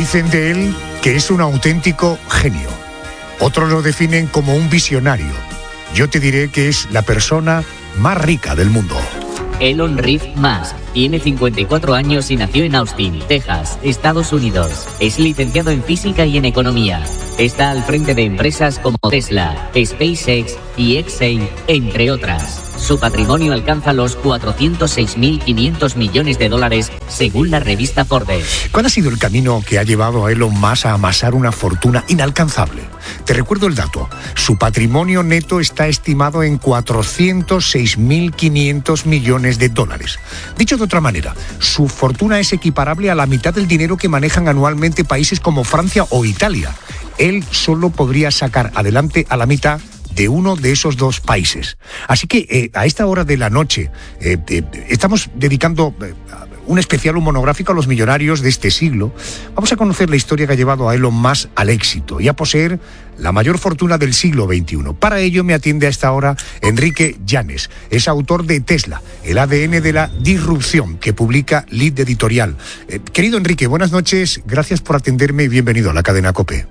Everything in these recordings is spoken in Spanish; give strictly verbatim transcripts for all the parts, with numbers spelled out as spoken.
Dicen de él que es un auténtico genio. Otros lo definen como un visionario. Yo te diré que es la persona más rica del mundo. Elon Reeve Musk tiene cincuenta y cuatro años y nació en Austin, Texas, Estados Unidos. Es licenciado en física y en economía. Está al frente de empresas como Tesla, SpaceX y Exxon, entre otras. Su patrimonio alcanza los cuatrocientos seis mil quinientos millones de dólares, según la revista Forbes. ¿Cuál ha sido el camino que ha llevado a Elon Musk a amasar una fortuna inalcanzable? Te recuerdo el dato. Su patrimonio neto está estimado en cuatrocientos seis mil quinientos millones de dólares. Dicho de otra manera, su fortuna es equiparable a la mitad del dinero que manejan anualmente países como Francia o Italia. Él solo podría sacar adelante a la mitad de uno de esos dos países. Así que eh, a esta hora de la noche eh, eh, estamos dedicando eh, un especial, un monográfico a los millonarios de este siglo. Vamos a conocer la historia que ha llevado a Elon Musk al éxito y a poseer la mayor fortuna del siglo veintiuno. Para ello me atiende a esta hora Enrique Llanes. Es autor de Tesla, el A D N de la disrupción, que publica Lead Editorial. Eh, querido Enrique, buenas noches, gracias por atenderme y bienvenido a la cadena COPE.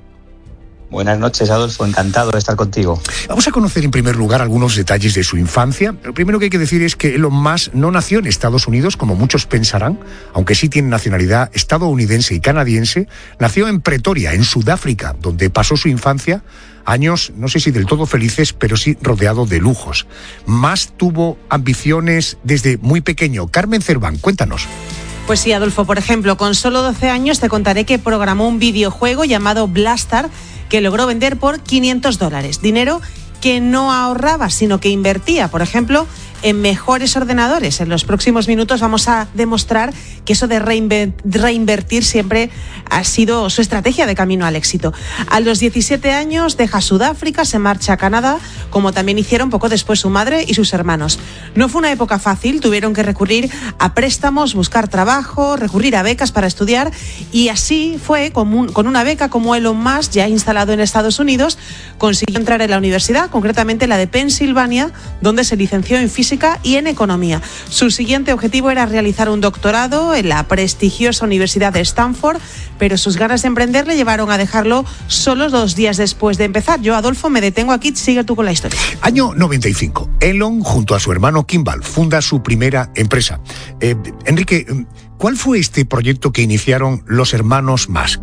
Buenas noches, Adolfo, encantado de estar contigo. Vamos a conocer en primer lugar algunos detalles de su infancia. Lo primero que hay que decir es que Elon Musk no nació en Estados Unidos, como muchos pensarán, aunque sí tiene nacionalidad estadounidense y canadiense. Nació en Pretoria, en Sudáfrica, donde pasó su infancia, años, no sé si del todo felices, pero sí rodeado de lujos. Musk tuvo ambiciones desde muy pequeño. Carmen Cerván, cuéntanos. Pues sí, Adolfo, por ejemplo, con solo doce años te contaré que programó un videojuego llamado Blastar, que logró vender por quinientos dólares, dinero que no ahorraba, sino que invertía, por ejemplo, en mejores ordenadores. En los próximos minutos vamos a demostrar que eso de reinver- reinvertir siempre ha sido su estrategia de camino al éxito. A los diecisiete años deja Sudáfrica, se marcha a Canadá, como también hicieron poco después su madre y sus hermanos. No fue una época fácil, tuvieron que recurrir a préstamos, buscar trabajo, recurrir a becas para estudiar, y así fue con, un, con una beca como Elon Musk, ya instalado en Estados Unidos, consiguió entrar en la universidad, concretamente la de Pensilvania, donde se licenció en física y en economía. Su siguiente objetivo era realizar un doctorado en la prestigiosa Universidad de Stanford, pero sus ganas de emprender le llevaron a dejarlo solo dos días después de empezar. Yo, Adolfo, me detengo aquí, sigue tú con la historia. Año noventa y cinco. Elon, junto a su hermano Kimball, funda su primera empresa. Eh, Enrique, ¿cuál fue este proyecto que iniciaron los hermanos Musk?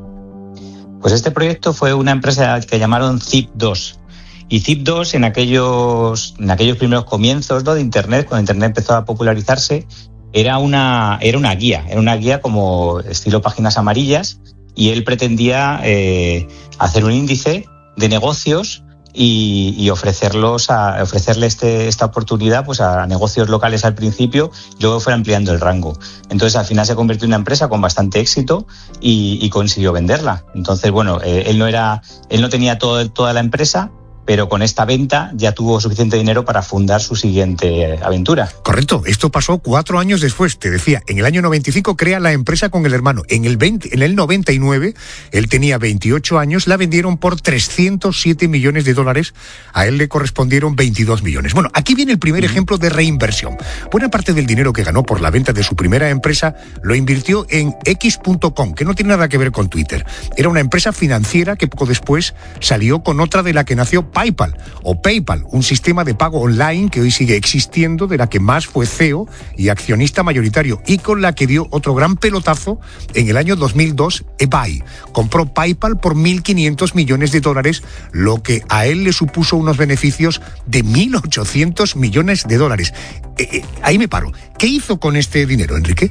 Pues este proyecto fue una empresa que llamaron Zip dos. Y Zip dos, en aquellos, en aquellos primeros comienzos, ¿no?, de Internet, cuando Internet empezó a popularizarse, era una, era una guía, era una guía como estilo páginas amarillas, y él pretendía eh, hacer un índice de negocios y, y ofrecerlos a, ofrecerle este, esta oportunidad pues a negocios locales al principio, y luego fue ampliando el rango. Entonces al final se convirtió en una empresa con bastante éxito y, y consiguió venderla. Entonces, bueno, eh, él no era, él no tenía todo, toda la empresa, pero con esta venta ya tuvo suficiente dinero para fundar su siguiente aventura. Correcto, esto pasó cuatro años después, te decía, en el año noventa y cinco crea la empresa con el hermano. En el, veinte, en el noventa y nueve, él tenía veintiocho años, la vendieron por trescientos siete millones de dólares, a él le correspondieron veintidós millones. Bueno, aquí viene el primer ejemplo de reinversión. Buena parte del dinero que ganó por la venta de su primera empresa lo invirtió en equis punto com, que no tiene nada que ver con Twitter. Era una empresa financiera que poco después salió con otra de la que nació PayPal o PayPal, un sistema de pago online que hoy sigue existiendo, de la que Musk fue C E O y accionista mayoritario, y con la que dio otro gran pelotazo en el año dos mil dos, eBay. Compró PayPal por mil quinientos millones de dólares, lo que a él le supuso unos beneficios de mil ochocientos millones de dólares. Eh, eh, ahí me paro. ¿Qué hizo con este dinero, Enrique?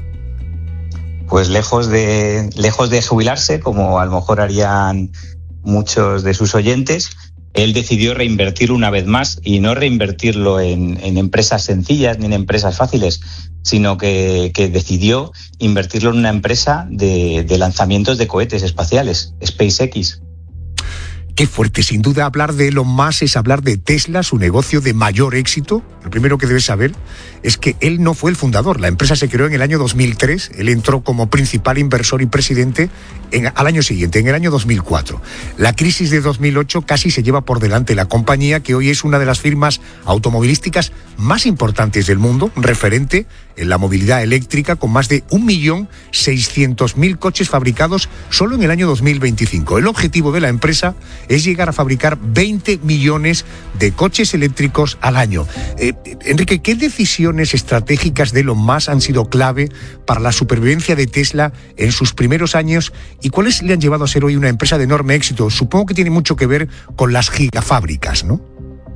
Pues lejos de, lejos de jubilarse, como a lo mejor harían muchos de sus oyentes, él decidió reinvertirlo una vez más, y no reinvertirlo en, en empresas sencillas ni en empresas fáciles, sino que, que decidió invertirlo en una empresa de, de lanzamientos de cohetes espaciales, SpaceX. Qué fuerte, sin duda hablar de Elon Musk es hablar de Tesla, su negocio de mayor éxito. Lo primero que debes saber es que él no fue el fundador. La empresa se creó en el año dos mil tres, él entró como principal inversor y presidente en, al año siguiente, en el año dos mil cuatro. La crisis de dos mil ocho casi se lleva por delante la compañía, que hoy es una de las firmas automovilísticas más importantes del mundo, referente en la movilidad eléctrica, con más de un millón seiscientos mil coches fabricados solo en el año dos mil veinticinco. El objetivo de la empresa es llegar a fabricar veinte millones de coches eléctricos al año. Eh, Enrique, ¿qué decisiones estratégicas de Elon Musk han sido clave para la supervivencia de Tesla en sus primeros años y cuáles le han llevado a ser hoy una empresa de enorme éxito? Supongo que tiene mucho que ver con las gigafábricas, ¿no?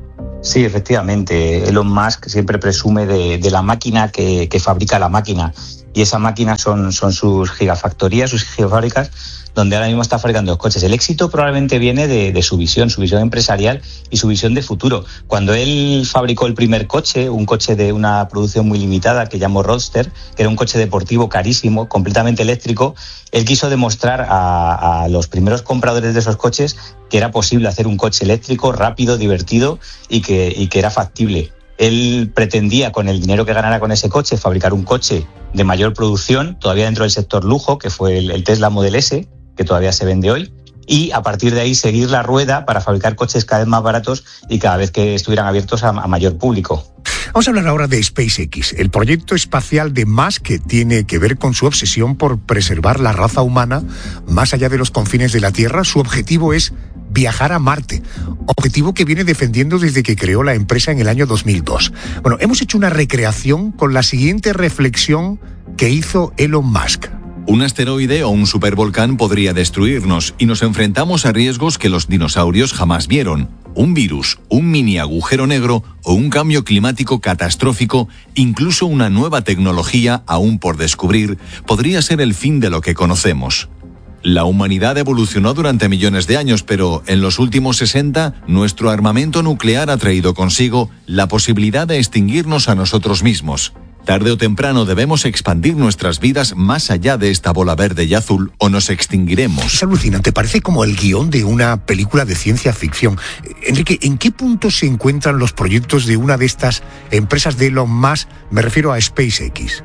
Sí, efectivamente. Elon Musk siempre presume de, de la máquina que, que fabrica la máquina. Y esa máquina son, son sus gigafactorías, sus gigafábricas, donde ahora mismo está fabricando los coches. El éxito probablemente viene de, de su visión, su visión empresarial y su visión de futuro. Cuando él fabricó el primer coche, un coche de una producción muy limitada que llamó Roadster, que era un coche deportivo carísimo, completamente eléctrico, él quiso demostrar a, a los primeros compradores de esos coches que era posible hacer un coche eléctrico rápido, divertido y que, y que era factible. Él pretendía, con el dinero que ganara con ese coche, fabricar un coche de mayor producción, todavía dentro del sector lujo, que fue el, el Tesla Model S, que todavía se vende hoy, y a partir de ahí seguir la rueda para fabricar coches cada vez más baratos y cada vez que estuvieran abiertos a, a mayor público. Vamos a hablar ahora de SpaceX, el proyecto espacial de Musk, que tiene que ver con su obsesión por preservar la raza humana más allá de los confines de la Tierra. Su objetivo es viajar a Marte, objetivo que viene defendiendo desde que creó la empresa en el año dos mil dos. Bueno, hemos hecho una recreación con la siguiente reflexión que hizo Elon Musk. Un asteroide o un supervolcán podría destruirnos y nos enfrentamos a riesgos que los dinosaurios jamás vieron. Un virus, un mini agujero negro o un cambio climático catastrófico, incluso una nueva tecnología aún por descubrir, podría ser el fin de lo que conocemos. La humanidad evolucionó durante millones de años, pero en los últimos sesenta, nuestro armamento nuclear ha traído consigo la posibilidad de extinguirnos a nosotros mismos. Tarde o temprano debemos expandir nuestras vidas más allá de esta bola verde y azul o nos extinguiremos. Es alucinante, parece como el guión de una película de ciencia ficción. Enrique, ¿en qué punto se encuentran los proyectos de una de estas empresas de Elon Musk? Me refiero a SpaceX.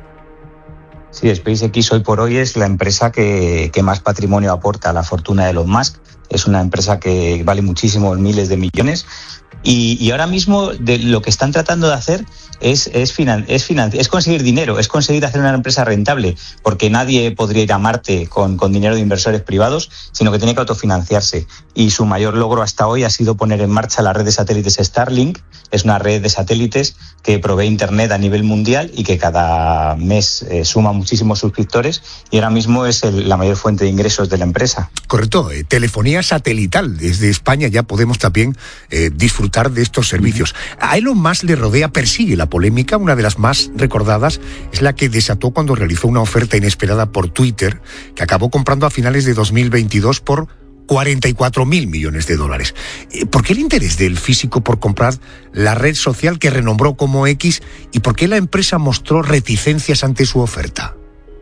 Sí, SpaceX hoy por hoy es la empresa que, que más patrimonio aporta a la fortuna de Elon Musk. Es una empresa que vale muchísimos miles de millones. Y, y ahora mismo de lo que están tratando de hacer es, es, finan, es, finan, es conseguir dinero, es conseguir hacer una empresa rentable, porque nadie podría ir a Marte con, con dinero de inversores privados, sino que tiene que autofinanciarse. Y su mayor logro hasta hoy ha sido poner en marcha la red de satélites Starlink. Es una red de satélites que provee Internet a nivel mundial y que cada mes eh, suma muchísimos suscriptores y ahora mismo es el, la mayor fuente de ingresos de la empresa. Correcto, eh, telefonía satelital. Desde España ya podemos también eh, disfrutar de estos servicios. A Elon Musk le rodea, persigue la polémica. Una de las más recordadas es la que desató cuando realizó una oferta inesperada por Twitter, que acabó comprando a finales de dos mil veintidós por cuarenta y cuatro mil millones de dólares. ¿Por qué el interés del físico por comprar la red social que renombró como X y por qué la empresa mostró reticencias ante su oferta?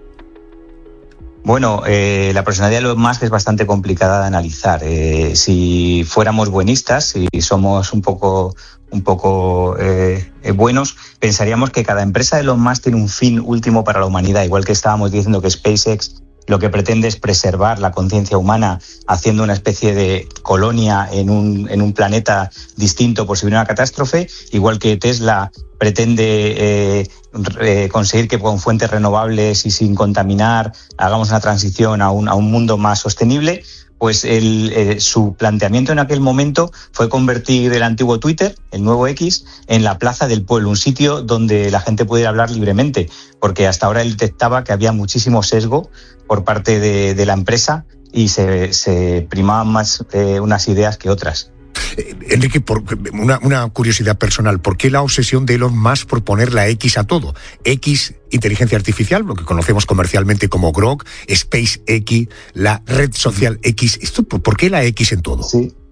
Bueno, eh, la personalidad de Elon Musk es bastante complicada de analizar. Eh, si fuéramos buenistas, si somos un poco, un poco eh, buenos, pensaríamos que cada empresa de Elon Musk tiene un fin último para la humanidad, igual que estábamos diciendo que SpaceX lo que pretende es preservar la conciencia humana haciendo una especie de colonia en un, en un planeta distinto por si viene una catástrofe, igual que Tesla pretende eh, eh, conseguir que con fuentes renovables y sin contaminar hagamos una transición a un, a un mundo más sostenible. Pues el, eh, su planteamiento en aquel momento fue convertir el antiguo Twitter, el nuevo X, en la plaza del pueblo, un sitio donde la gente pudiera hablar libremente, porque hasta ahora él detectaba que había muchísimo sesgo por parte de, de la empresa y se, se primaban más eh, unas ideas que otras. Eh, Enrique, por una, una curiosidad personal, ¿por qué la obsesión de Elon Musk por poner la X a todo? X, inteligencia artificial, lo que conocemos comercialmente como Grok, SpaceX, la red social X. ¿Esto, por qué la X en todo? Sí.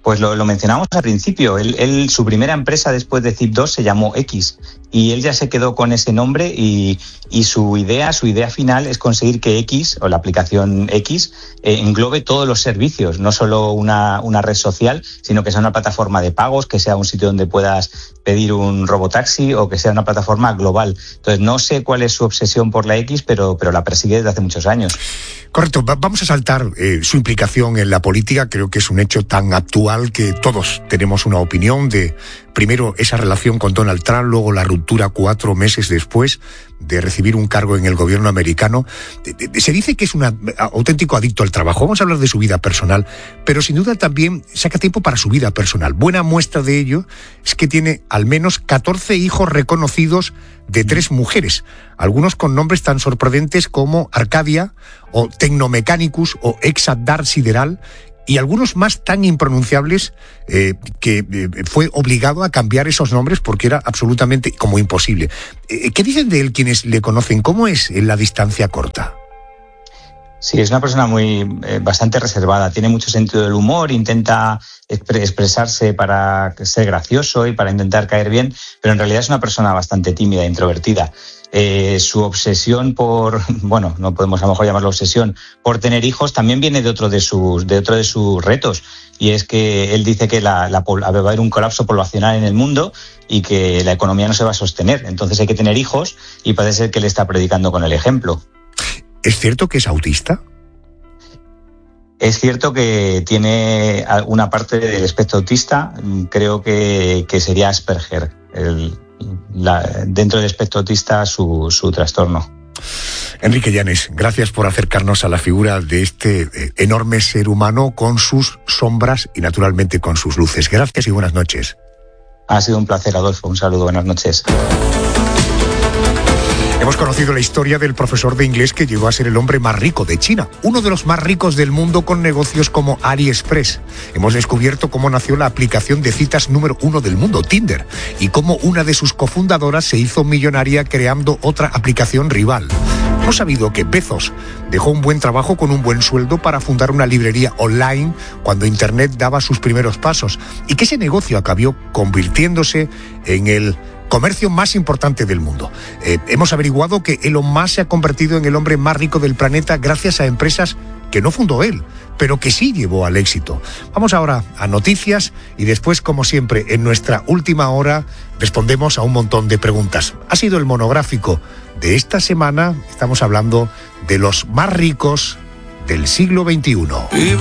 Pues lo, lo mencionamos al principio. Él, él, su primera empresa después de Zip dos se llamó X y él ya se quedó con ese nombre y, y su idea, su idea final es conseguir que X o la aplicación X eh, englobe todos los servicios, no solo una, una red social, sino que sea una plataforma de pagos, que sea un sitio donde puedas pedir un robotaxi o que sea una plataforma global. Entonces no sé cuál es su obsesión por la X, pero, pero la persigue desde hace muchos años. Correcto, vamos a saltar eh, su implicación en la política. Creo que es un hecho tan actual que todos tenemos una opinión de, primero, esa relación con Donald Trump, luego la ruptura cuatro meses después de recibir un cargo en el gobierno americano. Se dice que es un auténtico adicto al trabajo. Vamos a hablar de su vida personal, pero sin duda también saca tiempo para su vida personal. Buena muestra de ello es que tiene al menos catorce hijos reconocidos de tres mujeres, algunos con nombres tan sorprendentes como Arcadia o Tecnomechanicus o Exadar Sideral, y algunos más tan impronunciables eh, que eh, fue obligado a cambiar esos nombres porque era absolutamente como imposible. Eh, ¿Qué dicen de él quienes le conocen? ¿Cómo es en la distancia corta? Sí, es una persona muy eh, bastante reservada, tiene mucho sentido del humor, intenta expre- expresarse para ser gracioso y para intentar caer bien, pero en realidad es una persona bastante tímida e introvertida. Eh, su obsesión por, bueno, no podemos a lo mejor llamarlo obsesión, por tener hijos también viene de otro de sus, de otro de sus retos, y es que él dice que la, la, va a haber un colapso poblacional en el mundo y que la economía no se va a sostener, entonces hay que tener hijos y parece ser que él está predicando con el ejemplo. ¿Es cierto que es autista? Es cierto que tiene una parte del espectro autista, creo que, que sería Asperger, el, la, dentro del espectro autista su, su trastorno. Enrique Llanes, gracias por acercarnos a la figura de este enorme ser humano con sus sombras y naturalmente con sus luces. Gracias y buenas noches. Ha sido un placer, Adolfo. Un saludo, buenas noches. Hemos conocido la historia del profesor de inglés que llegó a ser el hombre más rico de China, uno de los más ricos del mundo con negocios como AliExpress. Hemos descubierto cómo nació la aplicación de citas número uno del mundo, Tinder, y cómo una de sus cofundadoras se hizo millonaria creando otra aplicación rival. Hemos sabido que Bezos dejó un buen trabajo con un buen sueldo para fundar una librería online cuando Internet daba sus primeros pasos y que ese negocio acabó convirtiéndose en el comercio más importante del mundo. Eh, hemos averiguado que Elon Musk se ha convertido en el hombre más rico del planeta gracias a empresas que no fundó él, pero que sí llevó al éxito. Vamos ahora a noticias y después, como siempre, en nuestra última hora respondemos a un montón de preguntas. Ha sido el monográfico de esta semana. Estamos hablando de los más ricos del siglo veintiuno.